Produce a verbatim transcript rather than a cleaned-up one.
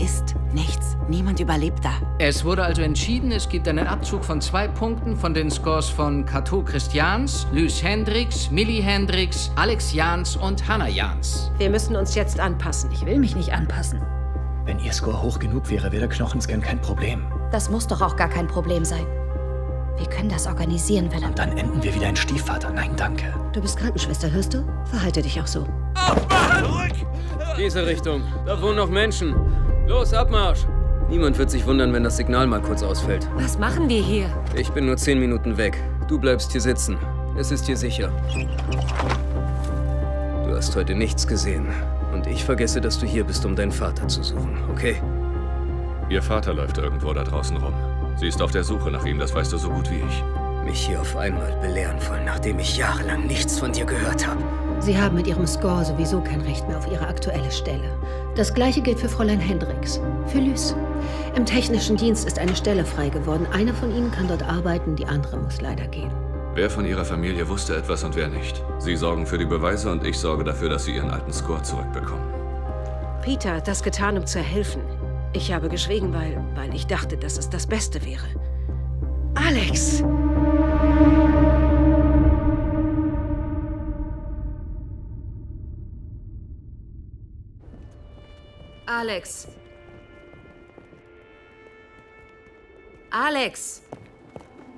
ist nichts. Niemand überlebt da. Es wurde also entschieden, es gibt einen Abzug von zwei Punkten von den Scores von Cato Christians, Luce Hendricks, Millie Hendricks, Alex Jans und Hannah Jans. Wir müssen uns jetzt anpassen. Ich will mich nicht anpassen. Wenn Ihr Score hoch genug wäre, wäre der Knochenscan kein Problem. Das muss doch auch gar kein Problem sein. Wir können das organisieren, wenn er... Und dann enden wir wieder in Stiefvater. Nein, danke. Du bist Krankenschwester, hörst du? Verhalte dich auch so. Diese Richtung. Da wohnen noch Menschen. Los, Abmarsch! Niemand wird sich wundern, wenn das Signal mal kurz ausfällt. Was machen wir hier? Ich bin nur zehn Minuten weg. Du bleibst hier sitzen. Es ist hier sicher. Du hast heute nichts gesehen. Und ich vergesse, dass du hier bist, um deinen Vater zu suchen, okay? Ihr Vater läuft irgendwo da draußen rum. Sie ist auf der Suche nach ihm, das weißt du so gut wie ich. Mich hier auf einmal belehren wollen, nachdem ich jahrelang nichts von dir gehört habe. Sie haben mit Ihrem Score sowieso kein Recht mehr auf Ihre aktuelle Stelle. Das Gleiche gilt für Fräulein Hendricks. Für Luce. Im technischen Dienst ist eine Stelle frei geworden. Eine von Ihnen kann dort arbeiten, die andere muss leider gehen. Wer von ihrer Familie wusste etwas und wer nicht? Sie sorgen für die Beweise und ich sorge dafür, dass sie ihren alten Score zurückbekommen. Peter hat das getan, um zu helfen. Ich habe geschwiegen, weil, weil ich dachte, dass es das Beste wäre. Alex! Alex. Alex!